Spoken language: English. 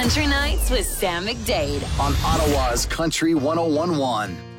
Country Nights with Sam McDade on Ottawa's Country 101.1.